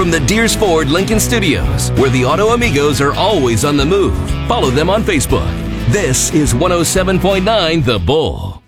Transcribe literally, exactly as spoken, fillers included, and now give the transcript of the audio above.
From the Deers Ford Lincoln Studios, where the Auto Amigos are always on the move, follow them on Facebook. This is one oh seven point nine The Bull.